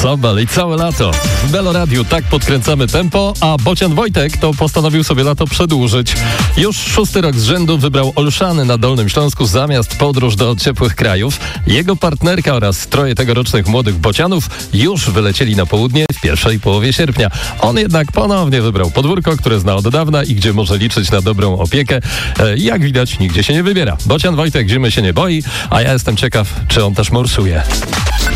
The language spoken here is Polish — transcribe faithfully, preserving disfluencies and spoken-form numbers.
Sobal i całe lato. W Melo Radiu tak podkręcamy tempo, a Bocian Wojtek to postanowił sobie lato przedłużyć. Już szósty rok z rzędu wybrał Olszany na Dolnym Śląsku zamiast podróż do ciepłych krajów. Jego partnerka oraz troje tegorocznych młodych bocianów już wylecieli na południe w pierwszej połowie sierpnia. On jednak ponownie wybrał podwórko, które zna od dawna i gdzie może liczyć na dobrą opiekę. E, jak widać, nigdzie się nie wybiera. Bocian Wojtek zimy się nie boi, a ja jestem ciekaw, czy on też morsuje.